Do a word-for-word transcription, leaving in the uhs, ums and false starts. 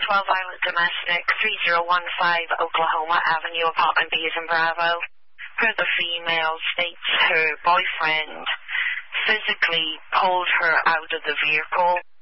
twelve Violent Domestic, three zero one five Oklahoma Avenue, apartment B is in Bravo, where the female states her boyfriend physically pulled her out of the vehicle